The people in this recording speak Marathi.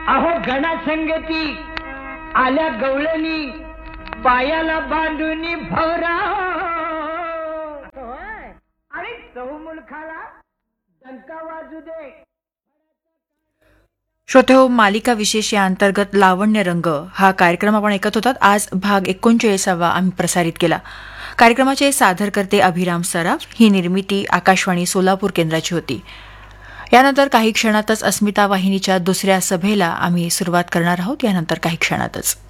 अहो गणासंगती आल्या गवळणी पायाला बांधून भवरा अरे चहूमुलखाला डंका वाजू दे. श्रोतेहो, मालिका विशेष या अंतर्गत लावण्य रंग हा कार्यक्रम आपण ऐकत होतात. आज भाग 39वा आम्ही प्रसारित केला. कार्यक्रमाचे सादरकर्ते अभिराम सराफ. ही निर्मिती आकाशवाणी सोलापूर केंद्राची होती. यानंतर काही क्षणातच अस्मिता वाहिनीच्या दुसऱ्या सभेला आम्ही सुरुवात करणार आहोत. यानंतर काही क्षणातच